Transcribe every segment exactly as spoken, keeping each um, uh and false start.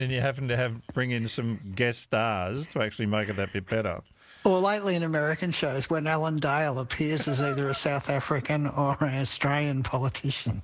And you happen to have bring in some guest stars to actually make it that bit better. Or lately in American shows when Alan Dale appears as either a South African or an Australian politician.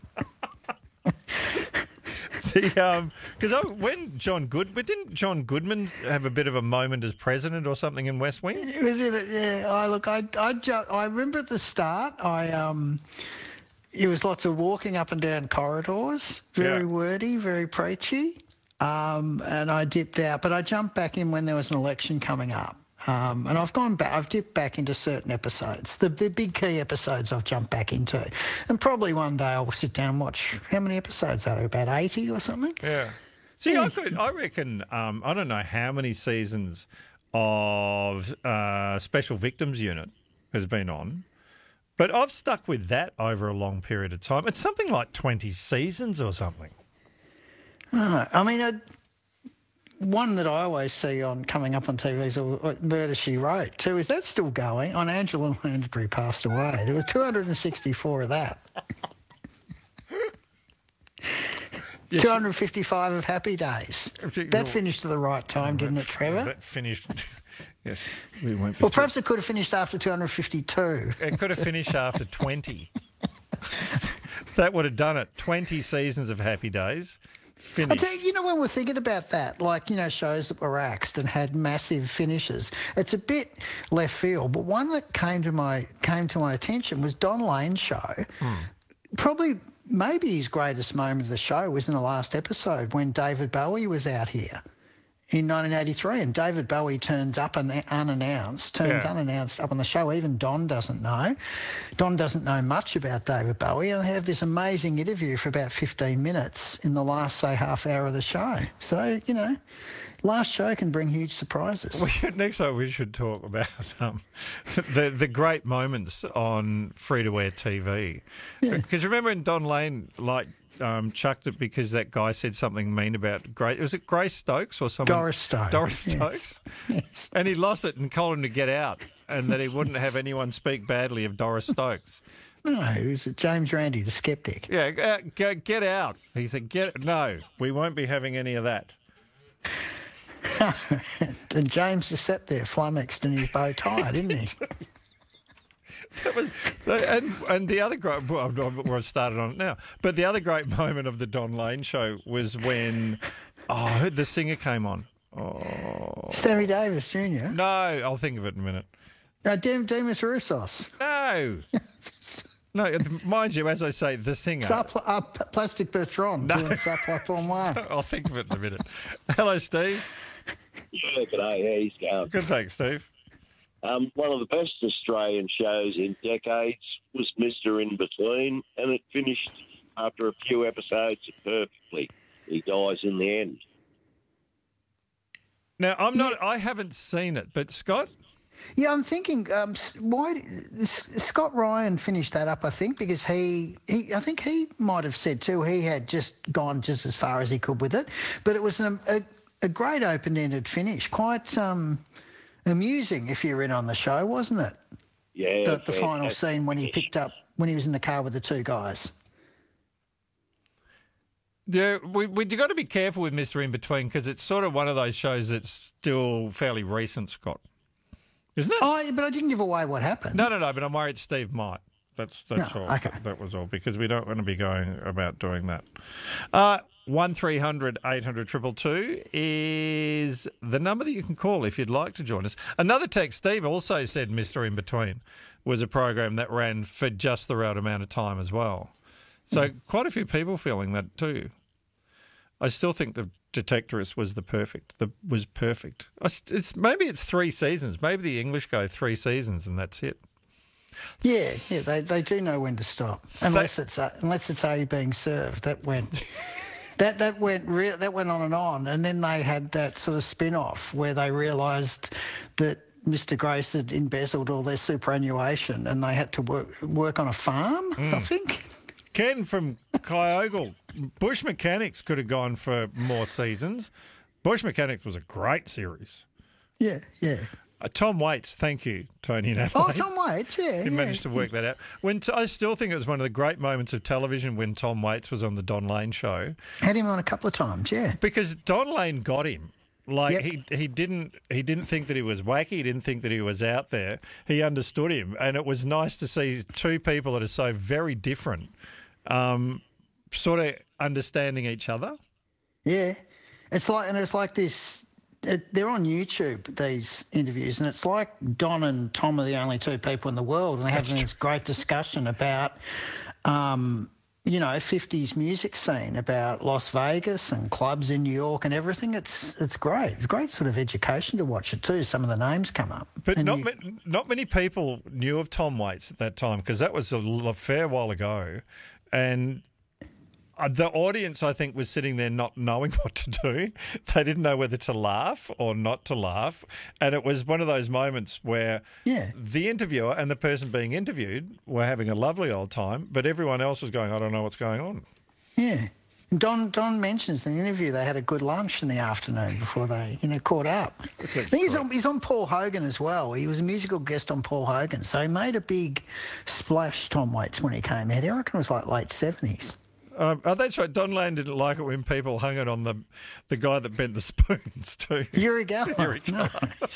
The um, because when John Good, but didn't John Goodman have a bit of a moment as president or something in West Wing? It was it? Yeah. I look. I I, ju- I remember at the start. I um. It was lots of walking up and down corridors. Very Yeah. wordy. Very preachy. Um, and I dipped out, but I jumped back in when there was an election coming up. Um, and I've gone back, I've dipped back into certain episodes. The, the big key episodes I've jumped back into. And probably one day I'll sit down and watch, how many episodes are there, about eighty or something? Yeah. See, Yeah. I could, I reckon, um, I don't know how many seasons of uh, Special Victims Unit has been on, but I've stuck with that over a long period of time. It's something like twenty seasons or something. Uh, I mean, uh, one that I always see on coming up on T V is uh, Murder, She Wrote too. Is that still going? On Angela Lansbury passed away. There was two hundred sixty-four of that. Yes. two hundred fifty-five of Happy Days. That finished at the right time, didn't it, Trevor? That finished. Yes, we won't be. Well, perhaps it could have finished after two hundred fifty-two. It could have finished after twenty. That would have done it. twenty seasons of Happy Days. I Finished. tell you, you know, when we're thinking about that, like, you know, shows that were axed and had massive finishes, it's a bit left field. But one that came to my came to my attention was Don Lane's show. Probably, maybe his greatest moment of the show was in the last episode when David Bowie was out here in nineteen eighty-three, and David Bowie turns up un- unannounced, turns Yeah. unannounced up on the show. Even Don doesn't know. Don doesn't know much about David Bowie, and they have this amazing interview for about fifteen minutes in the last, say, half hour of the show. So, you know, last show can bring huge surprises. We should, next time we should talk about um, the the great moments on free to air T V. Because remember when Don Lane like um, chucked it because that guy said something mean about Grace. Was it Grace Stokes or someone? Doris Stokes. Doris Yes. Stokes. Yes. And he lost it and told him to get out, and that he wouldn't have anyone speak badly of Doris Stokes. No, it was James Randi, the skeptic. Yeah, uh, go, get out. He said, "Get no, we won't be having any of that." And James just sat there flummoxed in his bow tie, didn't he? That was, and, and the other great, well, we've started on it now, but the other great moment of the Don Lane show was when, oh, the singer came on. Oh. Sammy Davis Junior No, I'll think of it in a minute. No, Dem- Demis Roussos. No. No, mind you, as I say, the singer. Sapla- uh, P- Plastic Bertrand. No. Doing Sapla pour moi. I'll think of it in a minute. Hello, Steve. Yeah, g'day. How's going? Good, thanks, Steve. Um, one of the best Australian shows in decades was Mister In Between, and it finished after a few episodes perfectly. He dies in the end. Now, I'm not, I haven't seen it, but Scott? Yeah, I'm thinking, um, s- why S- Scott Ryan finished that up, I think, because he, he, I think he might have said too, he had just gone just as far as he could with it. But it was an, a, a great open-ended finish, quite um, amusing if you were in on the show, wasn't it? Yeah. The, the final fantastic scene when he finish. picked up, when he was in the car with the two guys. Yeah, we we got to be careful with Mister In Between because it's sort of one of those shows that's still fairly recent, Scott. Isn't it? Oh, but I didn't give away what happened. No, no, no, but I'm worried Steve might. That's that's No, all. okay. That was all because we don't want to be going about doing that. Uh, one three hundred eight hundred two two two is the number that you can call if you'd like to join us. Another text, Steve also said Mister In Between was a program that ran for just the right amount of time as well. So quite a few people feeling that too. I still think the Detectorist was the perfect. The was perfect. I s- It's maybe it's three seasons. Maybe the English go three seasons and that's it. Yeah, yeah, they, they do know when to stop, unless it's uh, unless it's A being served. That went that that went re- that went on and on, and then they had that sort of spin off where they realised that Mister Grace had embezzled all their superannuation, and they had to work work on a farm. I think. Ken from Kyogle, Bush Mechanics could have gone for more seasons. Bush Mechanics was a great series. Yeah, yeah. Uh, Tom Waits, thank you, Tony. In Oh, Adelaide. Tom Waits, yeah. He yeah. managed to work that out. When t- I still think it was one of the great moments of television when Tom Waits was on the Don Lane show, Had him on a couple of times, yeah. because Don Lane got him. Like Yep. he he didn't he didn't think that he was wacky. He didn't think that he was out there. He understood him, and it was nice to see two people that are so very different, um, sort of understanding each other. Yeah. It's like, and it's like this, it, they're on YouTube, these interviews, and it's like Don and Tom are the only two people in the world, and they're having this great discussion about, um, you know, fifties music scene, about Las Vegas and clubs in New York and everything. It's it's great. It's great sort of education to watch it too. Some of the names come up. But And not you- ma- not many people knew of Tom Waits at that time, because that was a, l- a fair while ago, and uh, the audience, I think, was sitting there not knowing what to do. They didn't know whether to laugh or not to laugh, and it was one of those moments where Yeah. the interviewer and the person being interviewed were having a lovely old time, but everyone else was going, I don't know what's going on. Yeah. And Don Don mentions in the interview they had a good lunch in the afternoon before they, you know, caught up. I think he's on, he's on Paul Hogan as well. He was a musical guest on Paul Hogan, so he made a big splash, Tom Waits, when he came out. I reckon it was like late seventies. Um, oh, that's right. Don Lane didn't like it when people hung it on the the guy that bent the spoons too. Yuri Geller. Yuri No.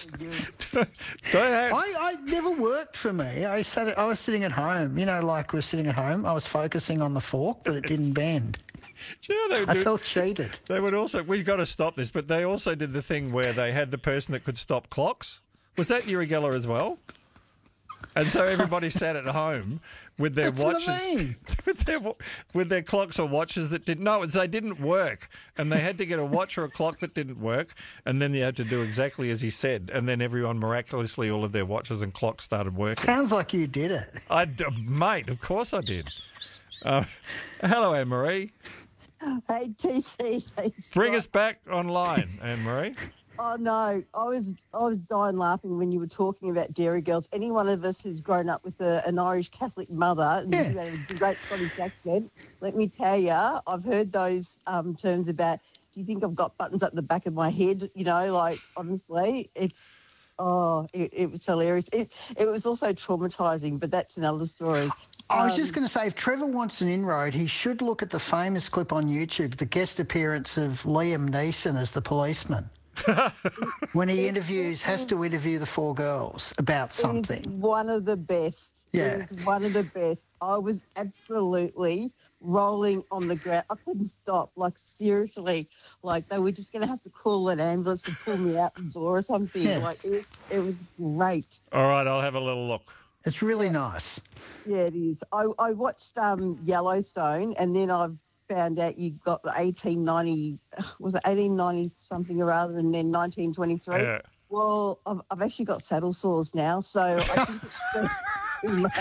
Don't have- I, I never worked for me. I sat. I was sitting at home. You know, like we're sitting at home. I was focusing on the fork, but it didn't bend. Do you know they would I do- felt cheated. They would also, we've got to stop this, but they also did the thing where they had the person that could stop clocks. Was that Yuri Geller as well? And so everybody sat at home with their That's what watches, I mean. with their wa- with their clocks or watches that didn't. No, they didn't work, and they had to get a watch or a clock that didn't work, and then they had to do exactly as he said, and then everyone miraculously, all of their watches and clocks started working. Sounds like you did it. I, d- mate, of course I did. Uh, hello, Anne Marie. Hey, T C. Hey, Bring Scott. us back online, Anne Marie. Oh no, I was I was dying laughing when you were talking about Dairy Girls. Any one of us who's grown up with a, an Irish Catholic mother and Yeah. who had a great Scottish accent, let me tell you, I've heard those um, terms about. Do you think I've got buttons up the back of my head? You know, like honestly, it's oh, it, it was hilarious. It it was also traumatizing, but that's another story. I was Um, just going to say, if Trevor wants an inroad, he should look at the famous clip on YouTube, the guest appearance of Liam Neeson as the policeman. When he interviews, has to interview the four girls about It something. is one of the best. Yeah. It is one of the best. I was absolutely rolling on the ground. I couldn't stop. Like, seriously. Like, they were just going to have to call an ambulance to pull me out the door or something. Yeah. Like, it, it was great. All right, I'll have a little look. It's really nice. Yeah, it is. I, I watched um, Yellowstone, and then I found out you got the eighteen ninety, was it eighteen ninety something or other, and then nineteen twenty-three. Yeah. Well, I've, I've actually got saddle sores now, so I think it's too much.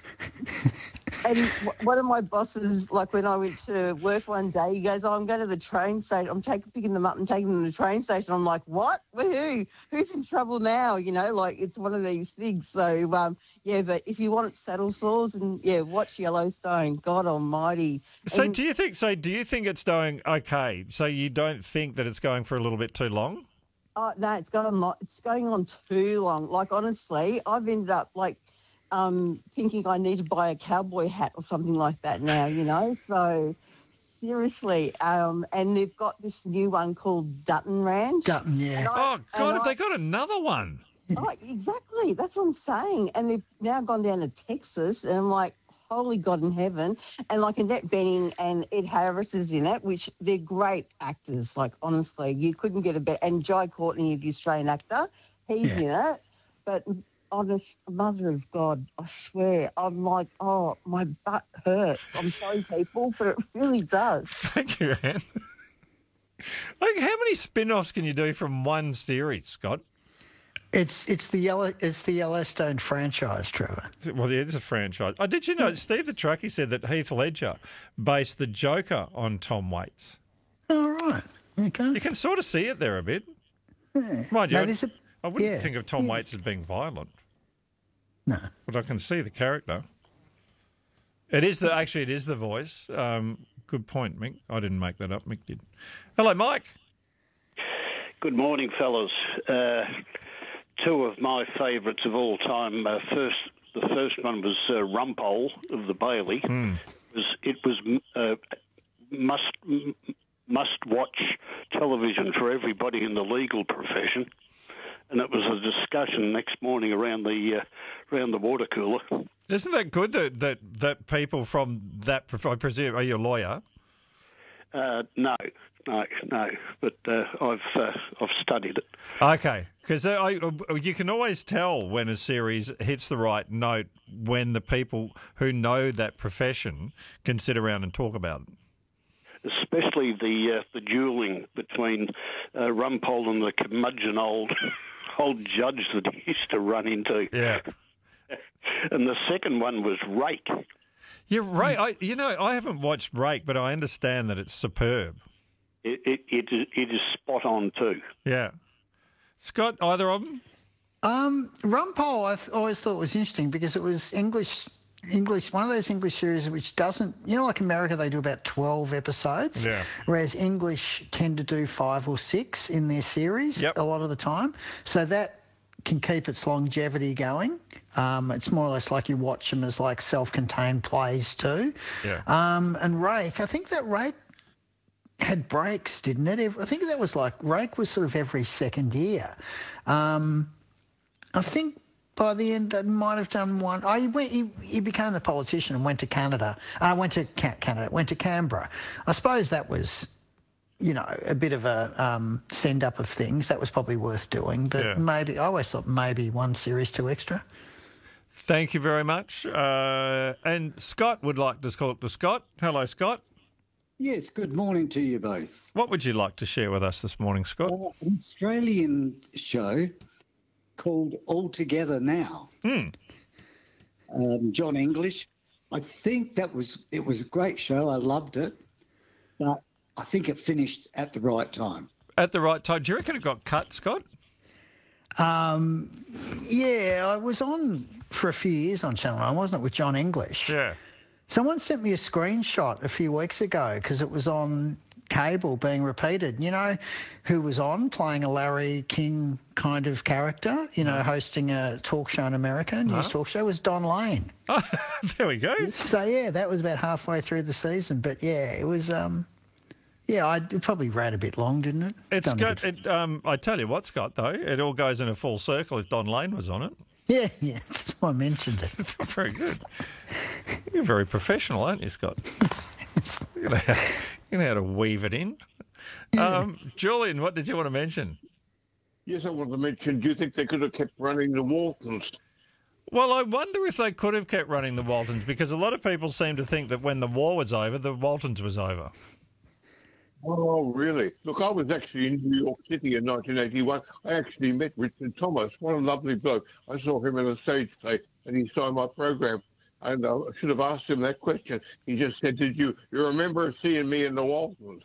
And w- one of my bosses, like when I went to work one day, he goes, oh, I'm going to the train station. I'm taking, picking them up and taking them to the train station. I'm like, what? Woohoo! Who's in trouble now? You know, like it's one of these things. So, um, yeah, but if you want saddle sores, and yeah, watch Yellowstone. God almighty. So And- do you think? So do you think it's going okay? So you don't think that it's going for a little bit too long? Oh, no, it's going on. It's going on too long. Like honestly, I've ended up like um, thinking I need to buy a cowboy hat or something like that now. You know, so seriously. Um, and they've got this new one called Dutton Ranch. Dutton, yeah. And I- Oh God, and have I- they got another one? Oh, exactly. That's what I'm saying. And they've now gone down to Texas, and I'm like, holy God in heaven. And like Annette Bening and Ed Harris is in it, which they're great actors. Like, honestly, you couldn't get a better. And Jai Courtney, the Australian actor, he's in it. But honest, mother of God, I swear, I'm like, oh, my butt hurts. I'm sorry, people, but it really does. Thank you, Anne. Like, how many spin-offs can you do from one series, Scott? It's it's the yellow it's the Yellowstone franchise, Trevor. Well, yeah, it's a franchise. Oh, did you know Steve the Truckee said that Heath Ledger based the Joker on Tom Waits? All right. Okay. You can sort of see it there a bit. Mind you, No, there's a- I wouldn't yeah, think of Tom yeah. Waits as being violent, No. but I can see the character. It is the actually it is the voice. Um, good point, Mick. I didn't make that up. Mick did. Hello, Mike. Good morning, fellas. Uh, two of my favourites of all time. Uh, first, the first one was uh, Rumpole of the Bailey. Mm. It was, it was uh, must must watch television for everybody in the legal profession, and it was a discussion next morning around the uh, around the water cooler. Isn't that good that that, that people from that, I presume, are you a lawyer? Uh, no, no, no. But uh, I've uh, I've studied it. Okay, because you can always tell when a series hits the right note when the people who know that profession can sit around and talk about it. Especially the uh, the duelling between uh, Rumpole and the curmudgeon old old judge that he used to run into. Yeah. And the second one was Rake. Yeah, Rake. I, you know, I haven't watched Rake, but I understand that it's superb. It it it is, it is spot on too. Yeah. Scott, either of them? Um, Rumpole, I th- always thought was interesting because it was English. English, one of those English series which doesn't, you know, like America, they do about twelve episodes, yeah. whereas English tend to do five or six in their series yep. a lot of the time. So that can keep its longevity going. Um, it's more or less like you watch them as like self-contained plays too. Yeah. Um, and Rake, I think that Rake had breaks, didn't it? I think that was like, Rake was sort of every second year. Um, I think by the end, they might have done one. Oh, he, went, he, he became the politician and went to Canada. I uh, went to Ca- Canada, went to Canberra. I suppose that was, you know, a bit of a um, send-up of things. That was probably worth doing. But yeah. maybe, I always thought maybe one series too extra. Thank you very much. Uh, and Scott would like to talk to Scott. Hello, Scott. Yes, good morning to you both. What would you like to share with us this morning, Scott? Uh, an Australian show called All Together Now. Hmm. Um, John English. I think that was, it was a great show. I loved it. But I think it finished at the right time. At the right time. Do you reckon it got cut, Scott? Um, yeah, I was on for a few years on Channel nine, wasn't it, with John English? Yeah. Someone sent me a screenshot a few weeks ago because it was on cable being repeated. You know who was on playing a Larry King kind of character, you know, hosting a talk show in America, a news Huh? talk show, was Don Lane. Oh, there we go. So, yeah, that was about halfway through the season. But, yeah, it was... Um, Yeah, I it probably ran a bit long, didn't it? It's Done a got. bit- It, um, I tell you what, Scott. Though it all goes in a full circle if Don Lane was on it. Yeah, yeah, that's why I mentioned it. Very good. You're very professional, aren't you, Scott? you, know how, you know how to weave it in. Um, Julian, what did you want to mention? Yes, I want to mention, do you think they could have kept running the Waltons? Well, I wonder if they could have kept running the Waltons because a lot of people seem to think that when the war was over, the Waltons was over. Oh, really? Look, I was actually in New York City in nineteen eighty-one. I actually met Richard Thomas. What a lovely bloke. I saw him in a stage play, and he saw my program. And I should have asked him that question. He just said, did you, you remember seeing me in the Waltons?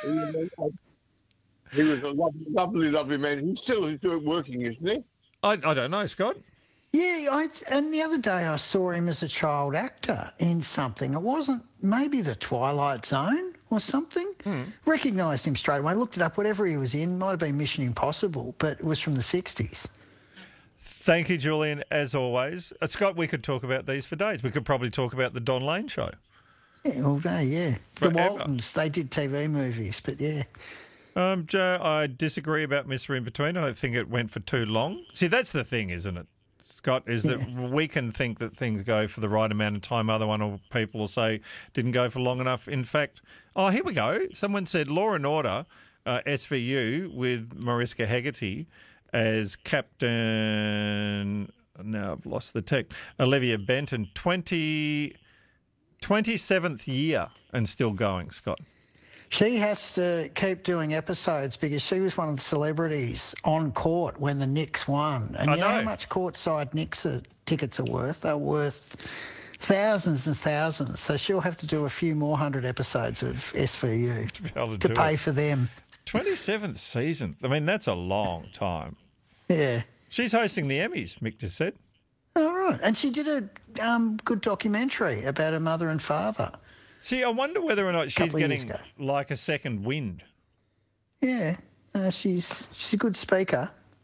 He was a lovely, lovely, lovely man. He's still he's doing working, isn't he? I, I don't know, Scott. Yeah, I, and the other day I saw him as a child actor in something. It wasn't maybe The Twilight Zone or something. Hmm. Recognised him straight away. Looked it up. Whatever he was in, might have been Mission Impossible, but it was from the sixties. Thank you, Julian, as always. Uh, Scott, we could talk about these for days. We could probably talk about the Don Lane show. Yeah, all day, yeah. The Forever. Waltons, they did T V movies, but yeah. Um, Joe, I disagree about Mister In Between. I don't think it went for too long. See, that's the thing, isn't it, Scott, is that Yeah. we can think that things go for the right amount of time. Other one or people will say didn't go for long enough. In fact, oh, here we go. Someone said Law and Order, uh, S V U, with Mariska Hegarty as Captain... Now I've lost the text. Olivia Benton, twenty, twenty-seventh year and still going, Scott. She has to keep doing episodes because she was one of the celebrities on court when the Knicks won. And I you know. know. how much courtside Knicks are, tickets are worth? They're worth thousands and thousands. So she'll have to do a few more hundred episodes of S V U To be able to to do pay it. for them. twenty-seventh season. I mean, that's a long time. Yeah. She's hosting the Emmys, Mick just said. All right. And she did a um, good documentary about her mother and father. See, I wonder whether or not she's Couple of years getting ago. like a second wind. Yeah. Uh, she's she's a good speaker.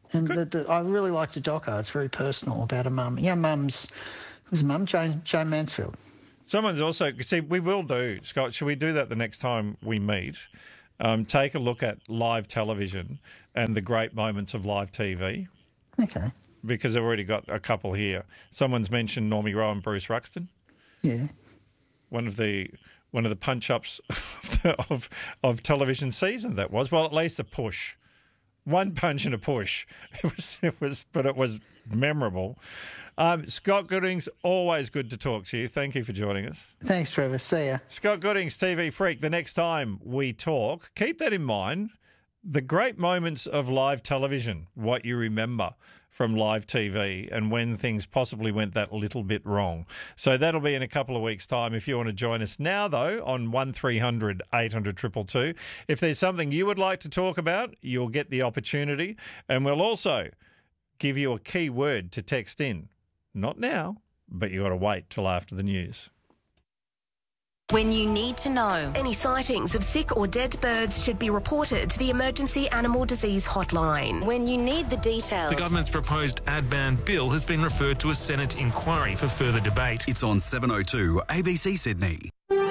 And the, the, I really like the doco. It's very personal about a mum. Yeah, mum's, was mum, Jane, Jane Mansfield. Someone's also, see, we will do, Scott, should we do that the next time we meet? Um, take a look at live television and the great moments of live T V. Okay. Because I've already got a couple here. Someone's mentioned Normie Rowe and Bruce Ruxton. Yeah. One of the one of the punch-ups of of television season that was. Well, at least a push. One punch and a push. It was, it was, but it was memorable. Um, Scott Goodings, always good to talk to you. Thank you for joining us. Thanks, Trevor. See ya. Scott Goodings, T V Freak. The next time we talk, keep that in mind. The great moments of live television, what you remember from live T V and when things possibly went that little bit wrong. So that'll be in a couple of weeks' time. If you want to join us now, though, on one three hundred eight hundred two two two. If there's something you would like to talk about, you'll get the opportunity. And we'll also give you a key word to text in. Not now, but you've got to wait till after the news. When you need to know. Any sightings of sick or dead birds should be reported to the Emergency Animal Disease Hotline. When you need the details. The government's proposed ad ban bill has been referred to a Senate inquiry for further debate. It's on seven oh two A B C Sydney.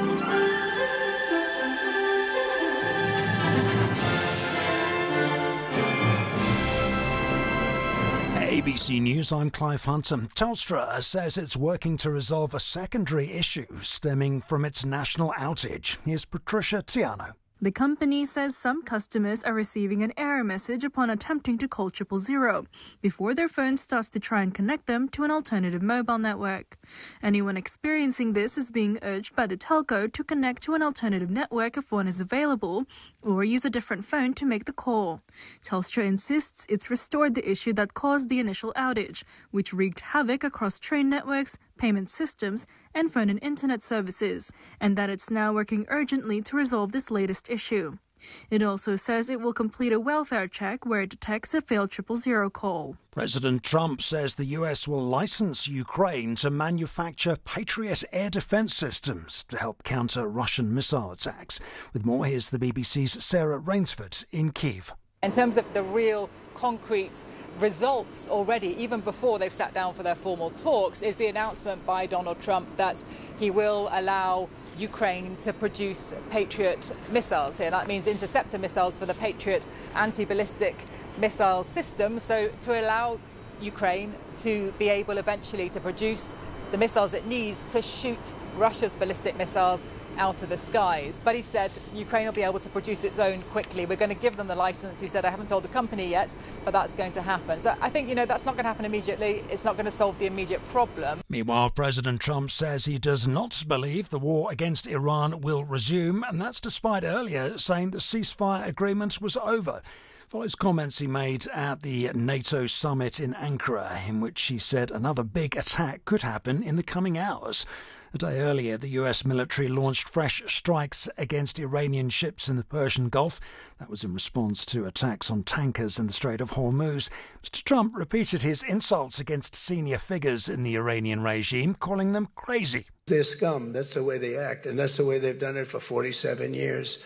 A B C News, I'm Clive Hunter. Telstra says it's working to resolve a secondary issue stemming from its national outage. Here's Patricia Tiano. The company says some customers are receiving an error message upon attempting to call triple zero before their phone starts to try and connect them to an alternative mobile network. Anyone experiencing this is being urged by the telco to connect to an alternative network if one is available, or use a different phone to make the call. Telstra insists it's restored the issue that caused the initial outage, which wreaked havoc across train networks, payment systems, and phone and internet services, and that it's now working urgently to resolve this latest issue. It also says it will complete a welfare check where it detects a failed triple zero call. President Trump says the U S will license Ukraine to manufacture Patriot air defense systems to help counter Russian missile attacks. With more, here's the B B C's Sarah Rainsford in Kyiv. In terms of the real concrete results already, even before they've sat down for their formal talks, is the announcement by Donald Trump that he will allow Ukraine to produce Patriot missiles here. That means interceptor missiles for the Patriot anti-ballistic missile system. So to allow Ukraine to be able eventually to produce the missiles it needs to shoot Russia's ballistic missiles out of the skies. But he said Ukraine will be able to produce its own quickly. We're going to give them the license. He said, I haven't told the company yet, but that's going to happen. So I think, you know, that's not going to happen immediately. It's not going to solve the immediate problem. Meanwhile, President Trump says he does not believe the war against Iran will resume, and that's despite earlier saying the ceasefire agreement was over. Follows comments he made at the NATO summit in Ankara, in which he said another big attack could happen in the coming hours. A day earlier, the U S military launched fresh strikes against Iranian ships in the Persian Gulf. That was in response to attacks on tankers in the Strait of Hormuz. Mister Trump repeated his insults against senior figures in the Iranian regime, calling them crazy. They're scum. That's the way they act, and that's the way they've done it for forty-seven years.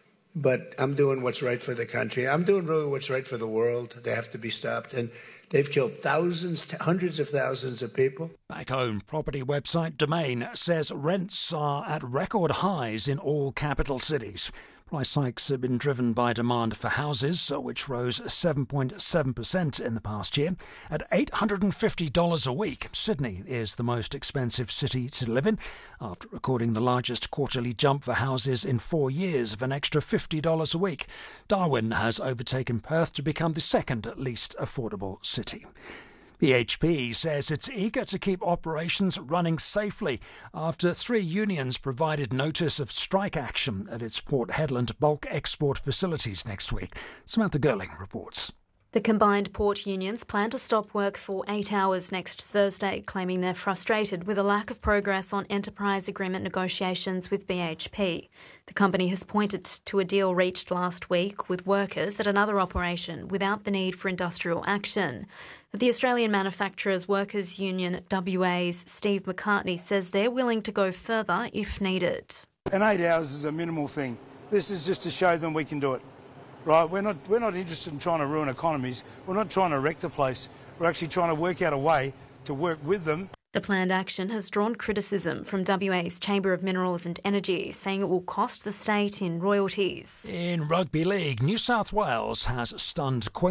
But I'm doing what's right for the country. I'm doing really what's right for the world. They have to be stopped. And they've killed thousands, hundreds of thousands of people. Back home, property website Domain says rents are at record highs in all capital cities. Price hikes have been driven by demand for houses, which rose seven point seven percent in the past year. At eight hundred fifty dollars a week, Sydney is the most expensive city to live in, after recording the largest quarterly jump for houses in four years of an extra fifty dollars a week. Darwin has overtaken Perth to become the second least affordable city. B H P says it's eager to keep operations running safely after three unions provided notice of strike action at its Port Hedland bulk export facilities next week. Samantha Gerling reports. The combined port unions plan to stop work for eight hours next Thursday, claiming they're frustrated with a lack of progress on enterprise agreement negotiations with B H P. The company has pointed to a deal reached last week with workers at another operation without the need for industrial action. But the Australian Manufacturers Workers Union W A's Steve McCartney says they're willing to go further if needed. And eight hours is a minimal thing. This is just to show them we can do it. right? We're not, we're not interested in trying to ruin economies. We're not trying to wreck the place. We're actually trying to work out a way to work with them. The planned action has drawn criticism from W A's Chamber of Minerals and Energy, saying it will cost the state in royalties. In rugby league, New South Wales has stunned Queen